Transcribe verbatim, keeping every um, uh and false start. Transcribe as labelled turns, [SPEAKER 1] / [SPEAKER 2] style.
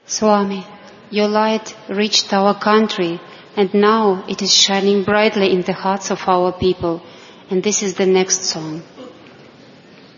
[SPEAKER 1] Swami, your light reached our country, and now it is shining brightly in the hearts of our people, and this is the next song.